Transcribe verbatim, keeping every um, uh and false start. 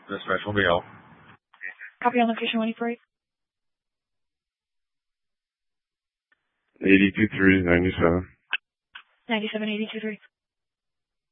Dispatch will be out. Copy on location one eight eighty-two three ninety-seven. ninety-seven eighty-two three.